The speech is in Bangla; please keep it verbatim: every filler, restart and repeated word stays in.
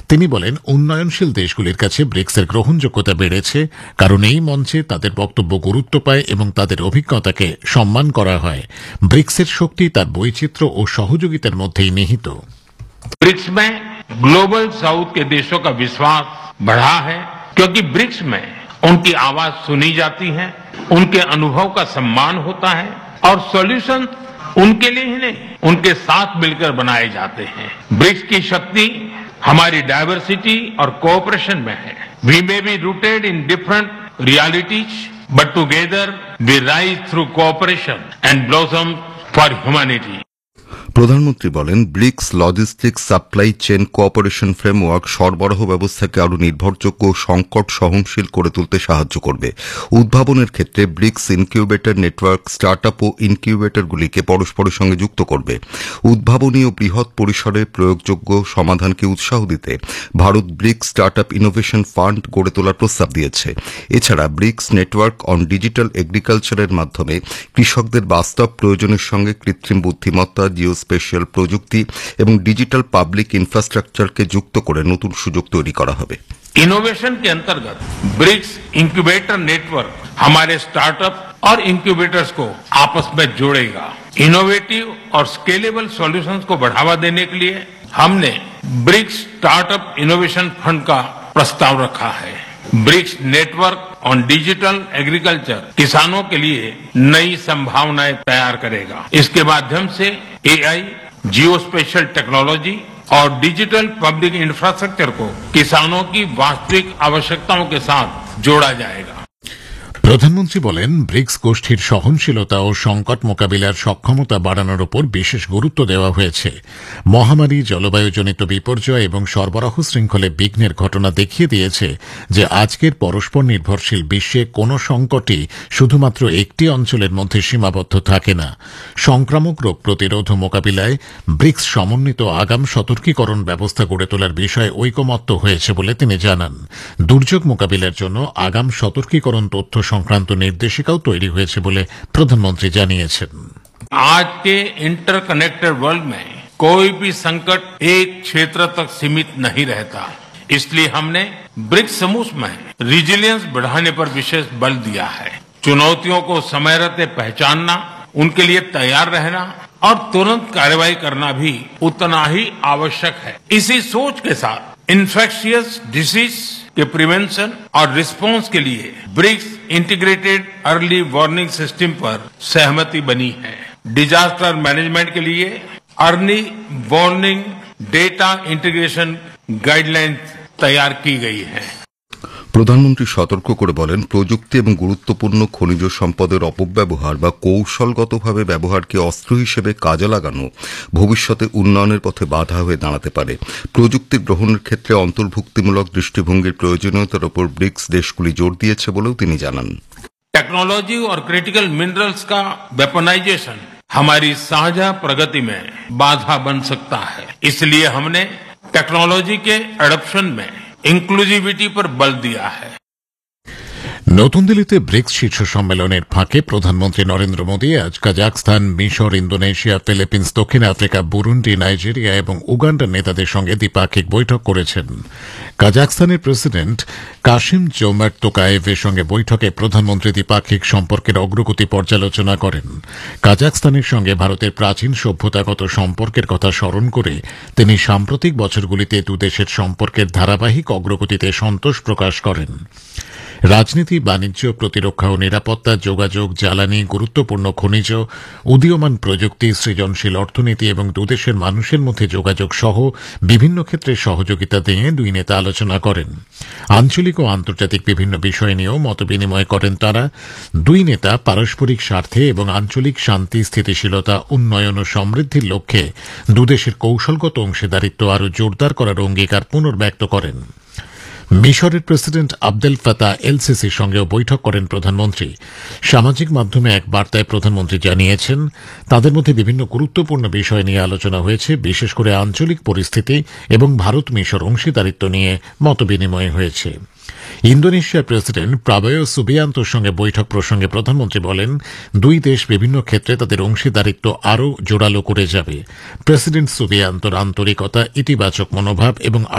তিনি বলেন, উন্নয়নশীল দেশগুলির কাছে ব্রিক্সের গ্রহণযোগ্যতা বেড়েছে, কারণ এই মঞ্চে তাদের বক্তব্য গুরুত্ব পায় এবং তাদের অভিজ্ঞতাকে সম্মান করা হয়। ব্রিক্সের শক্তি তার বৈচিত্র্য ও সহযোগিতার মধ্যেই নিহিত। ब्रिक्स में ग्लोबल साउथ के देशों का विश्वास बढ़ा है, क्योंकि ब्रिक्स में उनकी आवाज सुनी जाती है, उनके अनुभव का सम्मान होता है और सॉल्यूशन उनके लिए ही नहीं, उनके साथ मिलकर बनाए जाते हैं। ब्रिक्स की शक्ति हमारी डायवर्सिटी और कोऑपरेशन में है। We may be rooted in different realities, but together we rise through cooperation and blossom for humanity. প্রধানমন্ত্রী বলেন, bricks logistics supply chain cooperation framework সরবরাহ ব্যবস্থাকে আরও নির্ভরযোগ্য ও সংকট সহনশীল করে তুলতে সাহায্য করবে। উদ্ভাবনের ক্ষেত্রে ব্রিক্স ইনকিউবেটর নেটওয়ার্ক স্টার্টআপ ও ইনকিউবেটরগুলিকে পরস্পরের সঙ্গে যুক্ত করবে। উদ্ভাবনী ও বৃহৎ পরিসরে প্রয়োগযোগ্য সমাধানকে উৎসাহ দিতে Bharat bricks startup innovation fund গড়ে তোলার প্রস্তাব দিয়েছে। এছাড়া ব্রিক্স নেটওয়ার্ক অন ডিজিটাল এগ্রিকালচারের মাধ্যমে কৃষকদের বাস্তব প্রয়োজনের সঙ্গে কৃত্রিম বুদ্ধিমত্তা, জিও স্পেশাল প্রযুক্তি এবং ডিজিটাল পাবলিক ইনফ্রাস্ট্রাকচারকে যুক্ত করে নতুন সুযোগ তৈরি করা হবে। इनोवेशन के अंतर्गत ब्रिक्स इंक्यूबेटर नेटवर्क हमारे स्टार्टअप और इंक्यूबेटर्स को आपस में जोड़ेगा। इनोवेटिव और स्केलेबल सॉल्यूशंस को बढ़ावा देने के लिए हमने ब्रिक्स स्टार्टअप इनोवेशन फंड का प्रस्ताव रखा है। BRICS network on digital agriculture किसानों के लिए नई संभावनाएं तैयार करेगा। इसके माध्यम से एआई, जियो स्पेशल टेक्नोलॉजी और डिजिटल पब्लिक इंफ्रास्ट्रक्चर को किसानों की वास्तविक आवश्यकताओं के साथ जोड़ा जाएगा। প্রধানমন্ত্রী বলেন, ব্রিক্স গোষ্ঠীর সহনশীলতা ও সংকট মোকাবিলার সক্ষমতা বাড়ানোর উপর বিশেষ গুরুত্ব দেওয়া হয়েছে। মহামারী, জলবায়ুজনিত বিপর্যয় এবং সরবরাহ শৃঙ্খলে বিঘ্নের ঘটনা দেখিয়ে দিয়েছে যে আজকের পরস্পর নির্ভরশীল বিশ্বে কোনো সংকটই শুধুমাত্র একটি অঞ্চলের মধ্যে সীমাবদ্ধ থাকে না। সংক্রামক রোগ প্রতিরোধ ও মোকাবিলায় ব্রিক্স সমন্বিত আগাম সতর্কীকরণ ব্যবস্থা গড়ে তোলার বিষয়ে ঐকমত্য হয়েছে বলে তিনি জানান। দুর্যোগ মোকাবিলার জন্য আগাম সতর্কীকরণ তথ্য সংক্রান্ত নির্দেশিকাও তৈরি হয়েছে বলে প্রধানমন্ত্রী জানিয়েছেন। आज के इंटरकनेक्टेड वर्ल्ड में कोई भी संकट एक क्षेत्र तक सीमित नहीं रहता, इसलिए हमने ब्रिक्स समूह में रिजिलियंस बढ़ाने पर विशेष बल दिया है। चुनौतियों को समय रहते पहचानना, उनके लिए तैयार रहना और तुरंत कार्रवाई करना भी उतना ही आवश्यक है। इसी सोच के साथ इन्फेक्शियस डिसीज के प्रिवेंशन और रिस्पांस के लिए BRICS integrated early warning system पर सहमति बनी है। डिजास्टर मैनेजमेंट के लिए early warning data integration guidelines तैयार की गई है। প্রধানমন্ত্রী সতর্ক করে বলেন, প্রযুক্তি এবং গুরুত্বপূর্ণ খনিজ সম্পদের অপব্যবহার বা কৌশলগতভাবে ব্যবহারকে অস্ত্র হিসেবে কাজে লাগানো ভবিষ্যতে উন্নয়নের পথে বাধা হয়ে দাঁড়াতে পারে। প্রযুক্তি গ্রহণের ক্ষেত্রে অন্তর্ভুক্তিমূলক দৃষ্টিভঙ্গির প্রয়োজনীয়তার উপর ব্রিক্স দেশগুলি জোর দিয়েছে বলেও তিনি জানান। टेक्नोलॉजी और क्रिटिकल मिनरल्स का वेपनाइजेशन हमारी साझा प्रगति में बाधा बन सकता है, इसलिए हमने टेक्नोलॉजी के एडॉप्शन में इंक्लूसिविटी पर बल दिया है। নতুন দিল্লিতে ব্রিক্স শীর্ষ সম্মেলনের ফাঁকে প্রধানমন্ত্রী নরেন্দ্র মোদী আজ কাজাখস্তান, মিশর, ইন্দোনেশিয়া, ফিলিপিন্স, দক্ষিণ আফ্রিকা, বুরুন্ডি, নাইজেরিয়া এবং উগান্ডার নেতাদের সঙ্গে দ্বিপাক্ষিক বৈঠক করেছেন। কাজাখস্তানের প্রেসিডেন্ট কাশিম জোমার্ট তোকায়েভের সঙ্গে বৈঠকে প্রধানমন্ত্রী দ্বিপাক্ষিক সম্পর্কের অগ্রগতি পর্যালোচনা করেন। কাজাখস্তানের সঙ্গে ভারতের প্রাচীন সভ্যতাগত সম্পর্কের কথা স্মরণ করে তিনি সাম্প্রতিক বছরগুলিতে দুদেশের সম্পর্কের ধারাবাহিক অগ্রগতিতে সন্তোষ প্রকাশ করেন। রাজনীতি, বাণিজ্য, প্রতিরক্ষা ও নিরাপত্তা, যোগাযোগ, জ্বালানি, গুরুত্বপূর্ণ খনিজ, উদীয়মান প্রযুক্তি, সৃজনশীল অর্থনীতি এবং দুদেশের মানুষের মধ্যে যোগাযোগ সহ বিভিন্ন ক্ষেত্রে সহযোগিতা দিয়ে দুই নেতা আলোচনা করেন। আঞ্চলিক ও আন্তর্জাতিক বিভিন্ন বিষয় নিয়েও মতবিনিময় করেন তারা। দুই নেতা পারস্পরিক স্বার্থে এবং আঞ্চলিক শান্তি, স্থিতিশীলতা, উন্নয়ন ও সমৃদ্ধির লক্ষ্যে দুদেশের কৌশলগত অংশীদারিত্ব আরও জোরদার করার অঙ্গীকার পুনর্ব্যক্ত করেন। মিশরের প্রেসিডেন্ট আবদেল ফাতাহ এল সিসির সঙ্গেও বৈঠক করেন প্রধানমন্ত্রী। সামাজিক মাধ্যমে এক বার্তায় প্রধানমন্ত্রী জানিয়েছেন, তাদের মধ্যে বিভিন্ন গুরুত্বপূর্ণ বিষয় নিয়ে আলোচনা হয়েছে, বিশেষ করে আঞ্চলিক পরিস্থিতি এবং ভারত মিশর অংশীদারিত্ব নিয়ে মতবিনিময় হয়েছে। ইন্দোনেশিয়ার প্রেসিডেন্ট প্রাবয়ো সুবিয়ান্তোর সঙ্গে বৈঠক প্রসঙ্গে প্রধানমন্ত্রী বলেন, দুই দেশ বিভিন্ন ক্ষেত্রে তাদের অংশীদারিত্ব আরও জোরালো করে যাবে। প্রেসিডেন্ট সুবিয়ান্তোর আন্তরিকতা, ইতিবাচক মনোভাব এবং